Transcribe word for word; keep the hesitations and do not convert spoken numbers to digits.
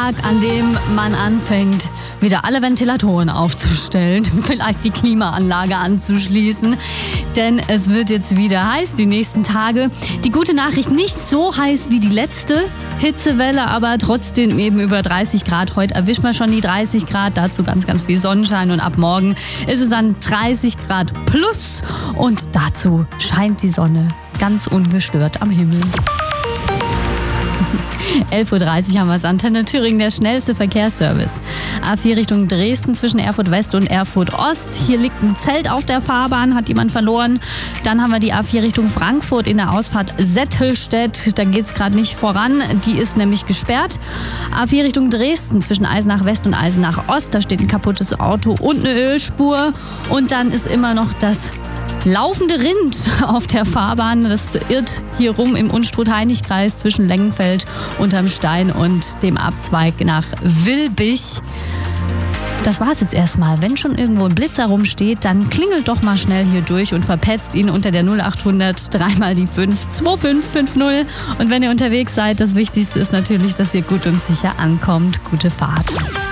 Tag, an dem man anfängt, wieder alle Ventilatoren aufzustellen, vielleicht die Klimaanlage anzuschließen, denn es wird jetzt wieder heiß die nächsten Tage. Die gute Nachricht, nicht so heiß wie die letzte Hitzewelle, aber trotzdem eben über dreißig Grad. Heute erwischen wir schon die dreißig Grad, dazu ganz, ganz viel Sonnenschein und ab morgen ist es dann dreißig Grad plus und dazu scheint die Sonne ganz ungestört am Himmel. elf Uhr dreißig haben wir es. Antenne Thüringen, der schnellste Verkehrsservice. A vier Richtung Dresden zwischen Erfurt West und Erfurt Ost. Hier liegt ein Zelt auf der Fahrbahn, hat jemand verloren. Dann haben wir die A vier Richtung Frankfurt in der Ausfahrt Settelstedt. Da geht es gerade nicht voran, die ist nämlich gesperrt. A vier Richtung Dresden zwischen Eisenach West und Eisenach Ost. Da steht ein kaputtes Auto und eine Ölspur. Und dann ist immer noch das laufende Rind auf der Fahrbahn. Das irrt hier rum im Unstrut-Heinig-Kreis zwischen Lengenfeld unterm Stein und dem Abzweig nach Wilbich. Das war's jetzt erstmal. Wenn schon irgendwo ein Blitzer rumsteht, dann klingelt doch mal schnell hier durch und verpetzt ihn unter der null acht hundert drei mal die fünf zwei fünf fünf null. Und wenn ihr unterwegs seid, das Wichtigste ist natürlich, dass ihr gut und sicher ankommt. Gute Fahrt.